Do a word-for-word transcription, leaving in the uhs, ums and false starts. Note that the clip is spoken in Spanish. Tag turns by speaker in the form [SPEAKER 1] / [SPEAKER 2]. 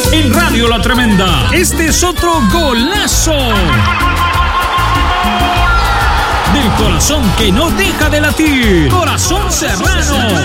[SPEAKER 1] En Radio La Tremenda, este es otro golazo del corazón que no deja de latir. Corazón Serrano.